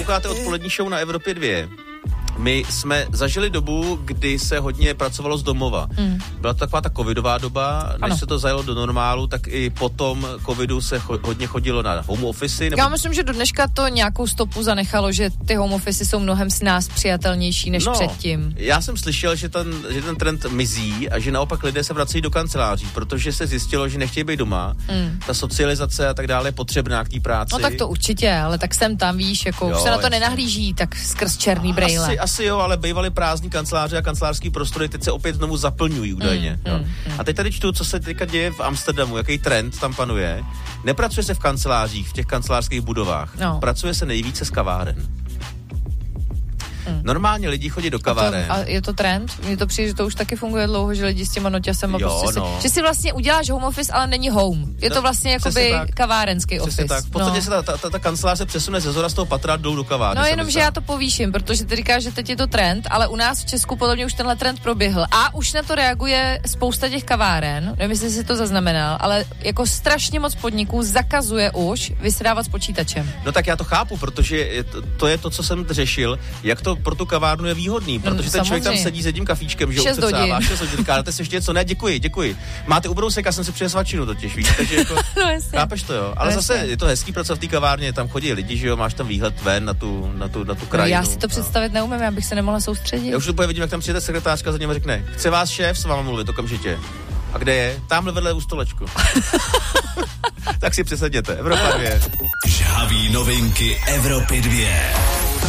posloucháte odpolední show na Evropě 2. My jsme zažili dobu, kdy se hodně pracovalo z domova. Byla to taková ta covidová doba, než se to zajelo do normálu, tak i potom covidu se hodně chodilo na home office. Já myslím, že do dneška to nějakou stopu zanechalo, že ty home office jsou mnohem s nás přijatelnější než předtím. Já jsem slyšel, že ten trend mizí a že naopak lidé se vrací do kanceláří, protože se zjistilo, že nechtějí být doma. Ta socializace a tak dále je potřebná k té práci. No tak to určitě, ale tak sem tam, víš, jako už se na to nenahlíží tak skrz černý brejle. Asi jo, ale bývaly prázdní kanceláře a kancelářský prostory teď se opět znovu zaplňují údajně. A teď tady čtu, co se teďka děje v Amsterdamu, jaký trend tam panuje. Nepracuje se v kancelářích, v těch kancelářských budovách. Pracuje se nejvíce z kaváren. Normálně lidi chodí do kaváren. A je to trend? Mně to přijde, že to už taky funguje dlouho, že lidi s těma noťasema že si vlastně uděláš home office, ale není home. Je to vlastně jakoby kavárenský office. Tak. V podstatě se ta kancelář se přesune ze zhora z toho patra dolů do kavárny. No jenom, že já to povýším, protože ty říkáš, že teď je to trend, ale u nás v Česku podle mě už tenhle trend proběhl. A už na to reaguje spousta těch kaváren, nevím, jestli jsi to zaznamenal, ale jako strašně moc podniků zakazuje už vysedávat s počítačem. No tak já to chápu, protože to je to, co jsem řešil, jak to pro tu kavárnu je výhodný, protože ten člověk tam sedí s jedním kafíčkem, že 6 hodin. 6 hodin, říká, dáte si ještě něco? Ne, děkuji. Máte ubrousek, já jsem si přines svačinu totiž, víš, takže jako, chápeš to, jo. Ale zase je to hezký pracovat v té kavárně, tam chodí lidi, že jo, máš tam výhled ven na tu krajinu. Já si to představit neumím, já bych se nemohla soustředit. Já už úplně vidím, jak tam přijde sekretářka, za něm řekne, chce vás šéf s váma mluvit okamžitě. A kde je? Tamhle vedle u stolečku. Tak si přesedněte. Evropa 2. Žhaví novinky Evropy 2.